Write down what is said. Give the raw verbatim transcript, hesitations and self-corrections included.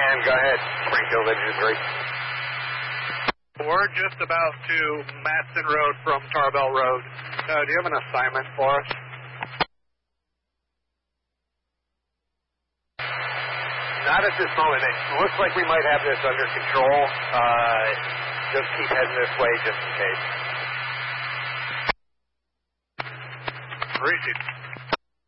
Stan, go ahead. Springfield Engine three. We're just about to Matson Road from Tarbell Road. Uh, do you have an assignment for us? Not at this moment. It looks like we might have this under control. Uh, just keep heading this way just in case. Appreciate it.